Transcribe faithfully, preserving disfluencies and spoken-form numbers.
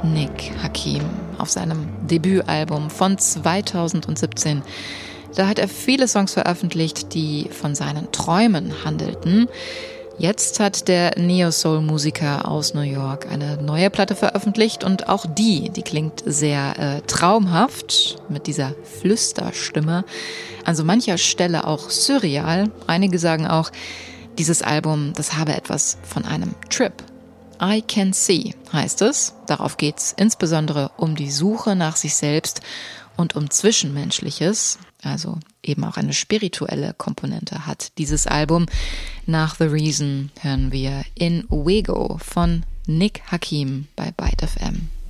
Nick Hakim auf seinem Debütalbum von zweitausendsiebzehn. Da hat er viele Songs veröffentlicht, die von seinen Träumen handelten. Jetzt hat der Neo-Soul-Musiker aus New York eine neue Platte veröffentlicht und auch die, die klingt sehr äh, traumhaft mit dieser Flüsterstimme. An so mancher Stelle auch surreal. Einige sagen auch, dieses Album, das habe etwas von einem Trip. I Can See heißt es. Darauf geht es insbesondere um die Suche nach sich selbst und um Zwischenmenschliches, also eben auch eine spirituelle Komponente hat dieses Album. Nach The Reason hören wir In Wego von Nick Hakim bei Byte F M.